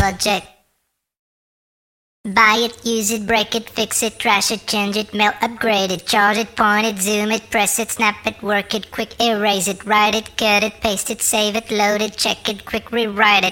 project. Buy it, use it, break it, fix it, trash it, change it, mail, upgrade it, charge it, point it, zoom it, press it, snap it, work it, quick erase it, write it, cut it, paste it, save it, load it, check it, quick rewrite it.